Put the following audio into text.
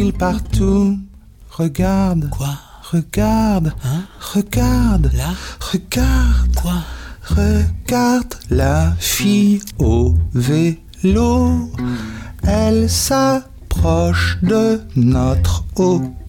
file partout. Regarde. Quoi? Regarde. Hein? Regarde. Là? Regarde. Quoi? Regarde la fille au vélo. Elle s'approche de notre hôtel.